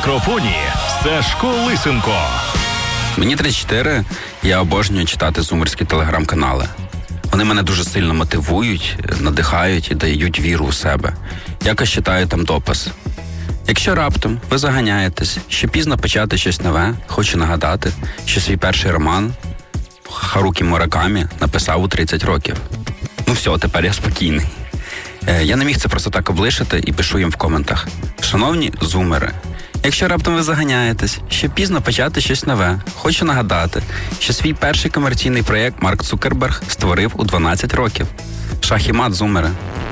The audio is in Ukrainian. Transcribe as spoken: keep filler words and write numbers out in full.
мікрофоні Сашко Лисенко. Мені тридцять чотири, я обожнюю читати зумерські телеграм-канали. Вони мене дуже сильно мотивують, надихають і дають віру у себе. Якось читаю там допис. Якщо раптом ви заганяєтесь, що пізно почати щось нове, хочу нагадати, що свій перший роман Харукі Муракамі написав у тридцять років. Ну все, тепер я спокійний. Я не міг це просто так облишити і пишу їм в коментах. Шановні зумери, якщо раптом ви заганяєтесь, що пізно почати щось нове, хочу нагадати, що свій перший комерційний проєкт Марк Цукерберг створив у дванадцять років. Шах і мат, зумери.